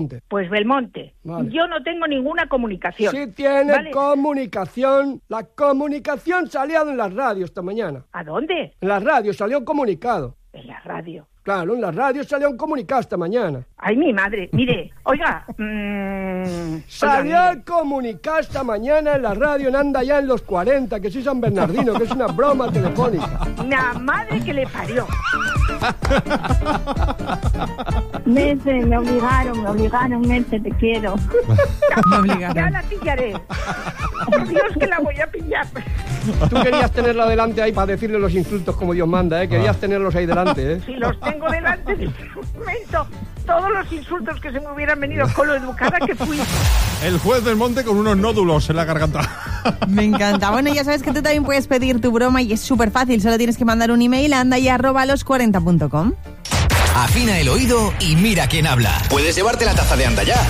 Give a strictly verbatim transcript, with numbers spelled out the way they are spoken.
Pues Belmonte, vale. Yo no tengo ninguna comunicación. Sí tiene ¿vale? comunicación. La comunicación salió en la radio esta mañana. ¿A dónde? En la radio salió un comunicado. En la radio. Claro, en la radio salió un comunicado esta mañana. Ay, mi madre, mire, oiga... Mmm, salió oiga, el comunicado esta mañana en la radio en Anda ya en los cuarenta, que soy San Bernardino, que es una broma telefónica. La madre que le parió. Mese, me obligaron, me obligaron, Mese, te quiero. Me obligaron. Ya la pillaré. Por Dios que la voy a pillar. Tú querías tenerla delante ahí para decirle los insultos como Dios manda, ¿eh? Querías tenerlos ahí delante, ¿eh? Si los tengo delante en este momento, todos los insultos que se me hubieran venido con lo educada que fui. El juez del monte con unos nódulos en la garganta. Me encanta. Bueno, ya sabes que tú también puedes pedir tu broma y es súper fácil. Solo tienes que mandar un email a anda y arroba los cuarenta punto com. Afina el oído y mira quién habla. Puedes llevarte la taza de Anda Ya